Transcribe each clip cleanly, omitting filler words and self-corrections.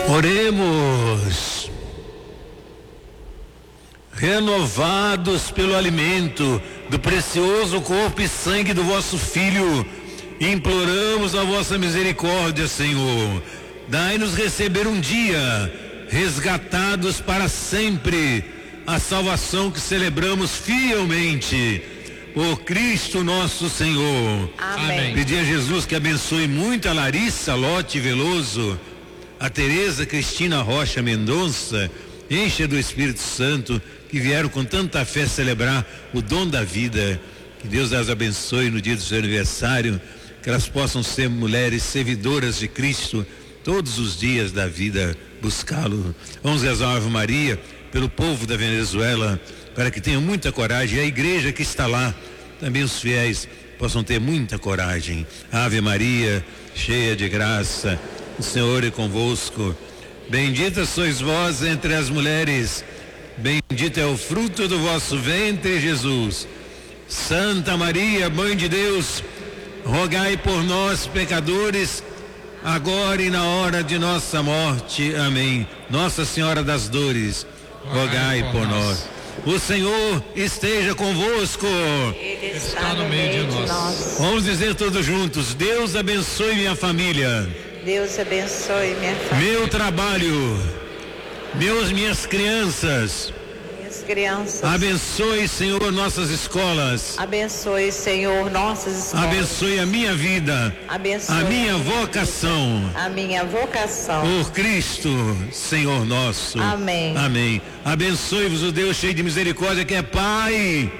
Oremos. Renovados pelo alimento do precioso corpo e sangue do vosso Filho, imploramos a vossa misericórdia, Senhor. Dai-nos receber um dia, resgatados para sempre, a salvação que celebramos fielmente. Por Cristo nosso Senhor. Amém. Pedi a Jesus que abençoe muito a Larissa Lote Veloso, a Tereza Cristina Rocha Mendonça, encha do Espírito Santo, que vieram com tanta fé celebrar o dom da vida. Que Deus as abençoe no dia do seu aniversário, que elas possam ser mulheres servidoras de Cristo todos os dias da vida, buscá-lo. Vamos rezar a Ave Maria pelo povo da Venezuela, para que tenham muita coragem, e a igreja que está lá, também os fiéis possam ter muita coragem. Ave Maria, cheia de graça, o Senhor é convosco. Bendita sois vós entre as mulheres, bendito é o fruto do vosso ventre, Jesus. Santa Maria, Mãe de Deus, rogai por nós, pecadores, agora e na hora de nossa morte. Amém. Nossa Senhora das Dores, rogai por nós. O Senhor esteja convosco. Ele está no meio de nós. Vamos dizer todos juntos: Deus abençoe minha família. Deus abençoe minha família. Meu trabalho. Minhas crianças. Minhas crianças. Abençoe, Senhor, nossas escolas. Abençoe, Senhor, nossas escolas. Abençoe a minha vida. Abençoe a minha vocação. A minha vocação. Por Cristo, Senhor nosso. Amém. Amém. Abençoe-vos o Deus cheio de misericórdia, que é Pai,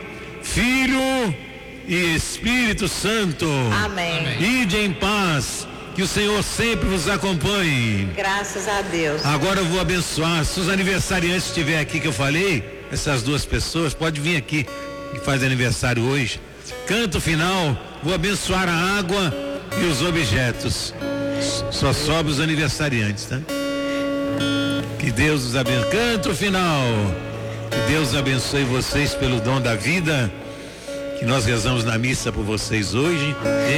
Filho e Espírito Santo. Amém. Ide em paz, que o Senhor sempre vos acompanhe. Graças a Deus. Agora eu vou abençoar. Se os aniversariantes estiverem aqui que eu falei, essas duas pessoas, pode vir aqui, que faz aniversário hoje. Canto final, vou abençoar a água e os objetos. Só sobe os aniversariantes, tá? Que Deus os abençoe. Canto final. Que Deus abençoe vocês pelo dom da vida, que nós rezamos na missa por vocês hoje.